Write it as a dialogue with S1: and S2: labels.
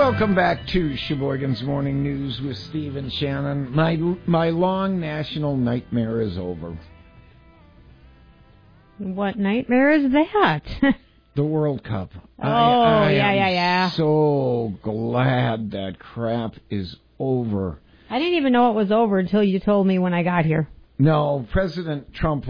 S1: Welcome back to Sheboygan's Morning News with Steve and Shannon. My long national nightmare is over.
S2: What nightmare is that?
S1: The World Cup.
S2: I
S1: am so glad that crap is over.
S2: I didn't even know it was over until you told me when I got here.
S1: No, President Trump